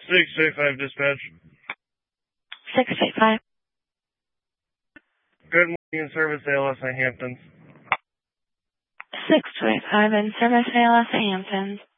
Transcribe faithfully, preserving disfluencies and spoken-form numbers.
six eight five dispatch. six eight five. Good morning, in service A L S at Hamptons. six two eight five in service A L S at Hamptons.